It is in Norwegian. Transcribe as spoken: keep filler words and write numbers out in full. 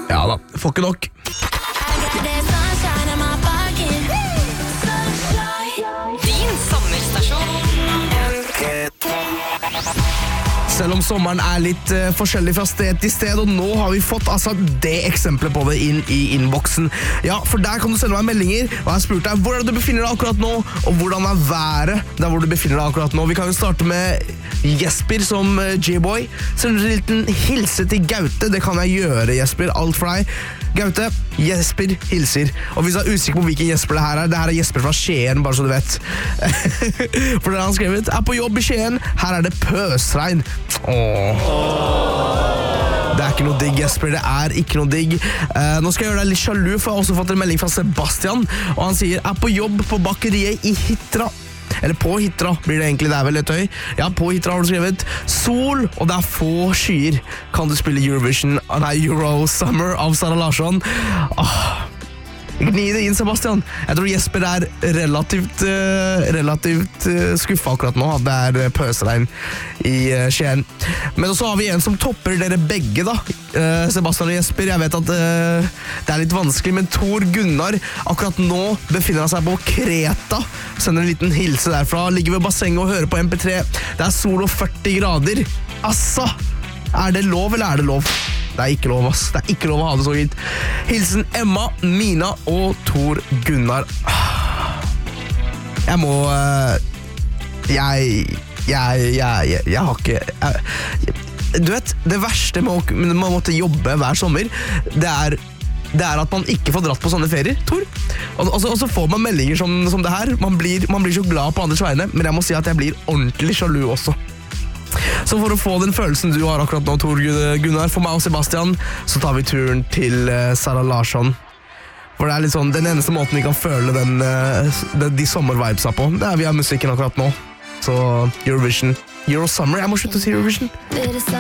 Ja da, får ikke nok. Din sommerstasjon. Selv om sommeren er litt uh, forskjellig fra sted til sted, og nå har vi fått altså, det eksempelet på det inn i innboksen. Ja, for der kan du sende meg meldinger, og jeg har spurt deg hvor er det du befinner deg akkurat nå, og hvordan er været der hvor du befinner deg akkurat nå. Vi kan jo starte med Jesper som uh, J-boy. Sender en liten hilse til Gaute, det kan jeg gjøre, Jesper, alt for deg. Gaute, Jesper hilser. Og hvis du er usikker på hvilken Jesper det her er, det her er Jesper fra Skien, bare så du vet. For det har han skrevet, er på jobb i Skien, her er det pøsregn. Åh. Det er ikke noe digg, Jesper, det er ikke noe digg. uh, Nå skal jeg gjøre deg litt sjalu, for jeg har også fått en melding fra Sebastian. Og han sier, er på jobb på bakeriet i Hitra. Eller på Hitra blir det egentlig, det er vel et øy. Ja, på Hitra har du skrevet sol, og det er få skyer. Kan du spille Eurovision, nei, Euro Summer av Sara Larsson? Åh, gni det inn, Sebastian. Jeg tror Jesper er relativt uh, relativt uh, skuffa akkurat nå. Det er uh, pøsregn i uh, Skien. Men så har vi en som topper dere begge da, uh, Sebastian og Jesper. Jeg vet at uh, det er litt vanskelig, men Tor Gunnar akkurat nå befinner han seg på Kreta. Sender en liten hilse derfra. Ligger ved bassenget og hører på M P tre. Det er sol og førti grader. Assa! Er det lov, eller er det lov? Det er ikke lov, ass. Det er ikke lov å ha det så gitt. Hilsen Emma, Mina og Tor Gunnar. Jeg må... Uh, jeg, jeg... Jeg... Jeg... Jeg har ikke... Jeg, du vet, det verste med å, med å måtte jobbe hver sommer, det er... Det er at man ikke får dratt på sånne ferier, Tor. Og, og, så, og så får man meldinger som, som det her. Man blir, man blir så glad på andres vegne, men jeg må si at jeg blir ordentlig sjalu også. Så for å få den følelsen du har akkurat nå, Tor Gunnar, for meg og Sebastian, så tar vi turen til uh, Sara Larsson. For det er litt sånn, den eneste måten vi kan føle den, uh, de, de sommervibesa på, det er via musikken akkurat nå. Så Eurovision, Euro Summer, jeg må slutte å si Eurovision.